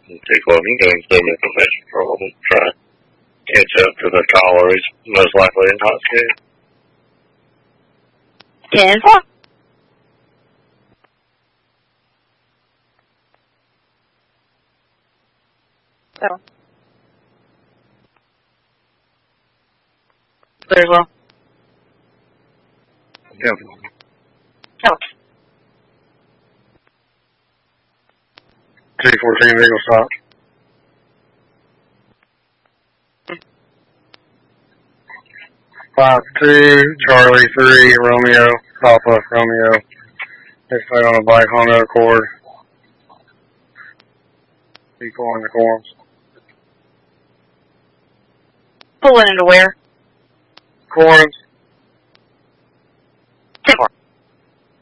T-Club, you can send me information for him. Try to catch up to the caller. He's most likely intoxicated. 10-4. So. Clear as well. Yeah. Oh. T-14 Eagle stop. Mm. 5-2, Charlie 3, Romeo, Papa, Romeo. They stay on a bike Honda Accord. People in the corners. Pulling into where? Corners. 10-4.